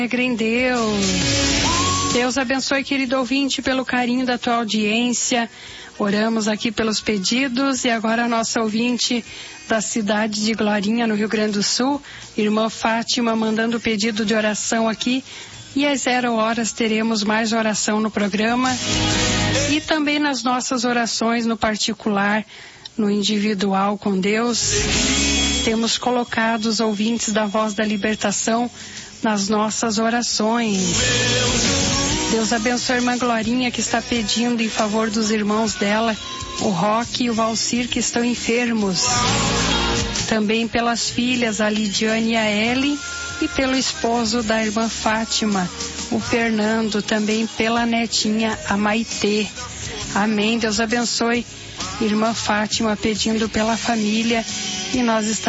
Alegre em Deus. Deus abençoe, querido ouvinte, pelo carinho da tua audiência. Oramos aqui pelos pedidos e agora a nossa ouvinte da cidade de Glorinha, no Rio Grande do Sul, irmã Fátima, mandando pedido de oração aqui. E às 0h teremos mais oração no programa e também nas nossas orações no particular, no individual com Deus. Temos colocado os ouvintes da Voz da Libertação nas nossas orações. Deus abençoe a irmã Glorinha, que está pedindo em favor dos irmãos dela, o Roque e o Valcir, que estão enfermos. Também pelas filhas, a Lidiane e a Ellen, e pelo esposo da irmã Fátima, o Fernando, também pela netinha, a Maitê. Amém. Deus abençoe, irmã Fátima, pedindo pela família, e nós estamos